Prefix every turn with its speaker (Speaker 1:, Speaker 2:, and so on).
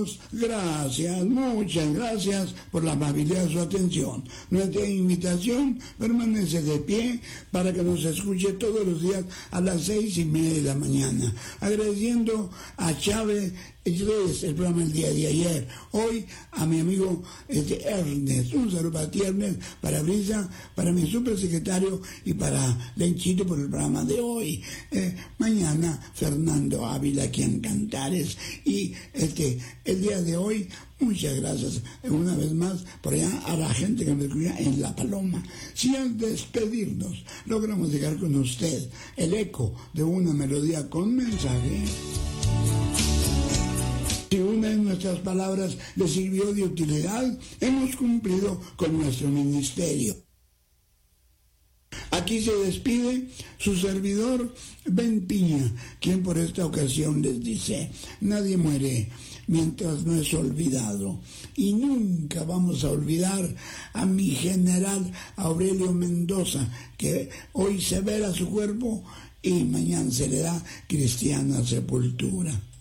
Speaker 1: amigos, gracias, muchas gracias por la amabilidad de su atención. Nuestra invitación permanece de pie para que nos escuche todos los días a las 6:30 de la mañana. Agradeciendo a Chávez el programa el día de ayer. Hoy a mi amigo Ernest. Un saludo para ti, Ernest, para Brisa, para mi supersecretario y para Lenchito por el programa de hoy. Mañana Fernando Ávila, quien Cantares. Y el día de hoy, muchas gracias una vez más por allá a la gente que me escucha en La Paloma. Si al despedirnos logramos llegar con usted el eco de una melodía con mensaje, si una de nuestras palabras le sirvió de utilidad, hemos cumplido con nuestro ministerio. Aquí se despide su servidor Ben Piña, quien por esta ocasión les dice: nadie muere mientras no es olvidado, y nunca vamos a olvidar a mi general Aurelio Mendoza, que hoy se vela su cuerpo y mañana se le da cristiana sepultura.